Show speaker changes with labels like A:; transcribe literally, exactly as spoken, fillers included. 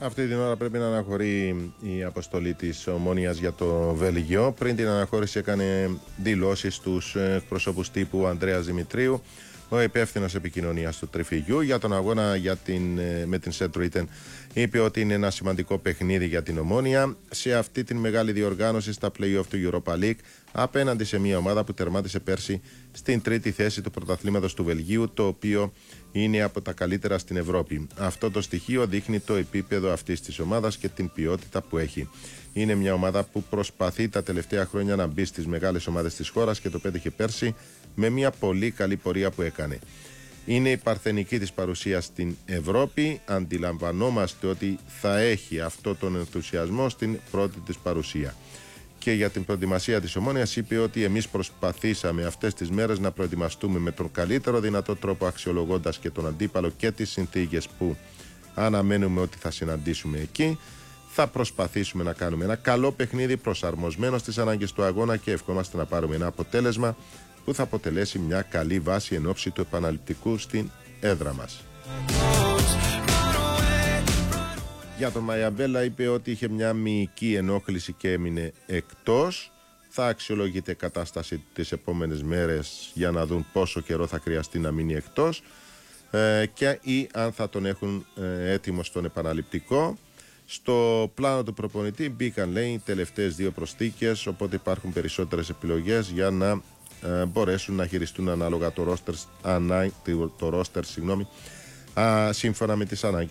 A: Αυτή την ώρα πρέπει να αναχωρεί η αποστολή της Ομόνοιας για το Βέλγιο. Πριν την αναχώρηση έκανε δηλώσεις στους εκπροσώπους τύπου Ανδρέας Δημητρίου, ο υπεύθυνος επικοινωνίας του Τριφυγιού, για τον αγώνα για την, με την Σεντ Ρούιτεν. Είπε ότι είναι ένα σημαντικό παιχνίδι για την Ομόνια σε αυτή την μεγάλη διοργάνωση στα play-off του Europa League, απέναντι σε μια ομάδα που τερμάτισε πέρσι στην τρίτη θέση του πρωταθλήματος του Βελγίου, το οποίο είναι από τα καλύτερα στην Ευρώπη. Αυτό το στοιχείο δείχνει το επίπεδο αυτής της ομάδας και την ποιότητα που έχει. Είναι μια ομάδα που προσπαθεί τα τελευταία χρόνια να μπει στις μεγάλες ομάδες της χώρας και το πέτυχε πέρσι με μια πολύ καλή πορεία που έκανε. Είναι η παρθενική της παρουσία στην Ευρώπη. Αντιλαμβανόμαστε ότι θα έχει αυτό τον ενθουσιασμό στην πρώτη της παρουσία. Και για την προετοιμασία της Ομόνοιας είπε ότι εμείς προσπαθήσαμε αυτές τις μέρες να προετοιμαστούμε με τον καλύτερο δυνατό τρόπο, αξιολογώντας και τον αντίπαλο και τις συνθήκες που αναμένουμε ότι θα συναντήσουμε εκεί. Θα προσπαθήσουμε να κάνουμε ένα καλό παιχνίδι προσαρμοσμένο στις ανάγκες του αγώνα και ευχόμαστε να πάρουμε ένα αποτέλεσμα που θα αποτελέσει μια καλή βάση εν ώψη του επαναληπτικού στην έδρα μας. Για τον Μαϊαμπέλα είπε ότι είχε μια μυϊκή ενόχληση και έμεινε εκτός. Θα αξιολογείται κατάσταση τις επόμενες μέρες για να δουν πόσο καιρό θα χρειαστεί να μείνει εκτός ε, και ή αν θα τον έχουν ε, έτοιμο στον επαναληπτικό. Στο πλάνο του προπονητή μπήκαν, λέει, οι τελευταίες δύο προσθήκες, οπότε υπάρχουν περισσότερες επιλογές για να ε, μπορέσουν να χειριστούν ανάλογα το ρόστερ, ανά, το ρόστερ συγγνώμη, α, σύμφωνα με τις ανάγκες